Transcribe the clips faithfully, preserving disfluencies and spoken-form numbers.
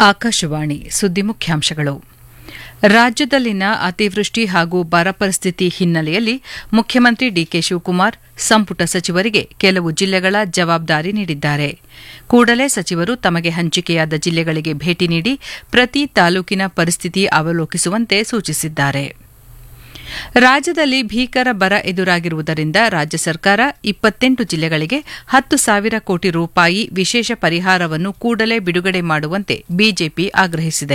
ಆಕಾಶವಾಣಿ ಸುದ್ದಿ ಮುಖ್ಯಾಂಶಗಳು. ರಾಜ್ಯದಲ್ಲಿನ ಅತಿವೃಷ್ಟಿ ಹಾಗೂ ಬರ ಪರಿಸ್ಥಿತಿ ಹಿನ್ನೆಲೆಯಲ್ಲಿ ಮುಖ್ಯಮಂತ್ರಿ ಡಿಕೆ ಶಿವಕುಮಾರ್ ಸಂಪುಟ ಸಚಿವರಿಗೆ ಕೆಲವು ಜಿಲ್ಲೆಗಳ ಜವಾಬ್ದಾರಿ ನೀಡಿದ್ದಾರೆ. ಕೂಡಲೇ ಸಚಿವರು ತಮಗೆ ಹಂಚಿಕೆಯಾದ ಜಿಲ್ಲೆಗಳಿಗೆ ಭೇಟಿ ನೀಡಿ ಪ್ರತಿ ತಾಲೂಕಿನ ಪರಿಸ್ಥಿತಿ ಅವಲೋಕಿಸುವಂತೆ ಸೂಚಿಸಿದ್ದಾರೆ. ರಾಜ್ಯದಲ್ಲಿ ಭೀಕರ ಬರ ಎದುರಾಗಿರುವುದರಿಂದ ರಾಜ್ಯ ಸರ್ಕಾರ ಇಪ್ಪತ್ತೆಂಟು ಜಿಲ್ಲೆಗಳಿಗೆ ಹತ್ತು ಸಾವಿರ ಕೋಟಿ ರೂಪಾಯಿ ವಿಶೇಷ ಪರಿಹಾರವನ್ನು ಕೂಡಲೇ ಬಿಡುಗಡೆ ಮಾಡುವಂತೆ ಬಿಜೆಪಿ ಆಗ್ರಹಿಸಿದೆ.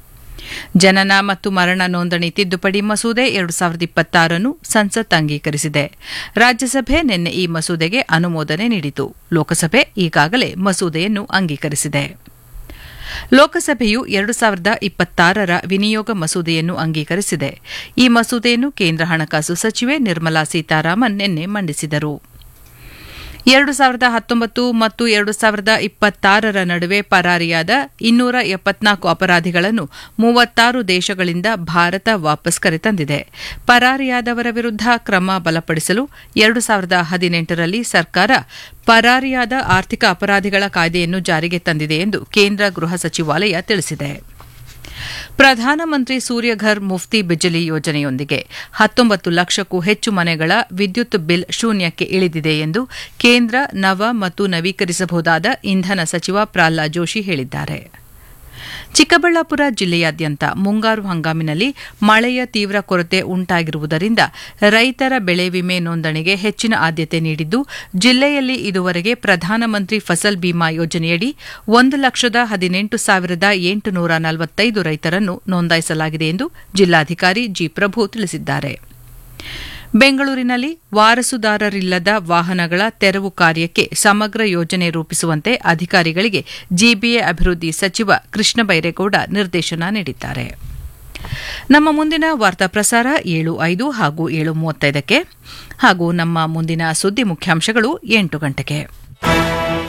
ಜನನ ಮತ್ತು ಮರಣ ನೋಂದಣಿ ತಿದ್ದುಪಡಿ ಮಸೂದೆ ಎರಡು ಸಾವಿರದ ಇಪ್ಪತ್ತಾರನ್ನು ಸಂಸತ್ ಅಂಗೀಕರಿಸಿದೆ. ರಾಜ್ಯಸಭೆ ನಿನ್ನೆ ಈ ಮಸೂದೆಗೆ ಅನುಮೋದನೆ ನೀಡಿತು. ಲೋಕಸಭೆ ಈಗಾಗಲೇ ಮಸೂದೆಯನ್ನು ಅಂಗೀಕರಿಸಿದೆ. ಲೋಕಸಭೆಯು ಎರಡು ಸಾವಿರದ ಇಪ್ಪತ್ತಾರರ ವಿನಿಯೋಗ ಮಸೂದೆಯನ್ನು ಅಂಗೀಕರಿಸಿದೆ. ಈ ಮಸೂದೆಯನ್ನು ಕೇಂದ್ರ ಹಣಕಾಸು ಸಚಿವೆ ನಿರ್ಮಲಾ ಸೀತಾರಾಮನ್ ನಿನ್ನೆ ಮಂಡಿಸಿದರು. ಎರಡು ಸಾವಿರದ ಹತ್ತೊಂಬತ್ತು ಮತ್ತು ಎರಡು ಸಾವಿರದ ಇಪ್ಪತ್ತಾರರ ನಡುವೆ ಪರಾರಿಯಾದ ಇನ್ನೂರ ಎಪ್ಪತ್ನಾಲ್ಕು ಅಪರಾಧಿಗಳನ್ನು ಮೂವತ್ತಾರು ದೇಶಗಳಿಂದ ಭಾರತ ವಾಪಸ್ ಕರೆತಂದಿದೆ. ಪರಾರಿಯಾದವರ ವಿರುದ್ಧ ಕ್ರಮ ಬಲಪಡಿಸಲು ಎರಡು ಸಾವಿರದ ಹದಿನೆಂಟರಲ್ಲಿ ಸರ್ಕಾರ ಪರಾರಿಯಾದ ಆರ್ಥಿಕ ಅಪರಾಧಿಗಳ ಕಾಯ್ದೆಯನ್ನು ಜಾರಿಗೆ ತಂದಿದೆ ಎಂದು ಕೇಂದ್ರ ಗೃಹ ಸಚಿವಾಲಯ ತಿಳಿಸಿದೆ. ಪ್ರಧಾನಮಂತ್ರಿ ಸೂರ್ಯಘರ್ ಮುಫ್ತಿ ಬಿಜಲಿ ಯೋಜನೆಯೊಂದಿಗೆ ಹತ್ತೊಂಬತ್ತು ಲಕ್ಷಕ್ಕೂ ಹೆಚ್ಚು ಮನೆಗಳ ವಿದ್ಯುತ್ ಬಿಲ್ ಶೂನ್ಯಕ್ಕೆ ಇಳಿದಿದೆ ಎಂದು ಕೇಂದ್ರ ನವ ಮತ್ತು ನವೀಕರಿಸಬಹುದಾದ ಇಂಧನ ಸಚಿವ ಪ್ರಹ್ಲಾದ್ ಜೋಶಿ ಹೇಳಿದ್ದಾರೆ. ಚಿಕ್ಕಬಳ್ಳಾಪುರ ಜಿಲ್ಲೆಯಾದ್ಯಂತ ಮುಂಗಾರು ಹಂಗಾಮಿನಲ್ಲಿ ಮಳೆಯ ತೀವ್ರ ಕೊರತೆ ಉಂಟಾಗಿರುವುದರಿಂದ ರೈತರ ಬೆಳೆ ವಿಮೆ ನೋಂದಣಿಗೆ ಹೆಚ್ಚಿನ ಆದ್ಯತೆ ನೀಡಿದ್ದು, ಜಿಲ್ಲೆಯಲ್ಲಿ ಇದುವರೆಗೆ ಪ್ರಧಾನಮಂತ್ರಿ ಫಸಲ್ ಬಿಮಾ ಯೋಜನೆಯಡಿ ಒಂದು ಲಕ್ಷದ ಹದಿನೆಂಟು ಸಾವಿರದ ಎಂಟುನೂರ ನಲವತ್ತೈದು ರೈತರನ್ನು ನೋಂದಾಯಿಸಲಾಗಿದೆ ಎಂದು ಜಿಲ್ಲಾಧಿಕಾರಿ ಜಿ ಪ್ರಭು ತಿಳಿಸಿದ್ದಾರೆ. ಬೆಂಗಳೂರಿನಲ್ಲಿ ವಾರಸುದಾರರಿಲ್ಲದ ವಾಹನಗಳ ತೆರವು ಕಾರ್ಯಕ್ಕೆ ಸಮಗ್ರ ಯೋಜನೆ ರೂಪಿಸುವಂತೆ ಅಧಿಕಾರಿಗಳಿಗೆ ಜಿಬಿಎ ಅಭಿವೃದ್ಧಿ ಸಚಿವ ಕೃಷ್ಣ ಬೈರೇಗೌಡ ನಿರ್ದೇಶನ ನೀಡಿದ್ದಾರೆ. ನಮ್ಮ ಮುಂದಿನ ವಾರ್ತಾ ಪ್ರಸಾರ ಏಳು ಐದು ಹಾಗೂ ಏಳು ಮೂವತ್ತೈದಕ್ಕೆ ಹಾಗೂ ನಮ್ಮ ಮುಂದಿನ ಸುದ್ದಿ ಮುಖ್ಯಾಂಶಗಳು ಎಂಟು ಗಂಟೆಗೆ.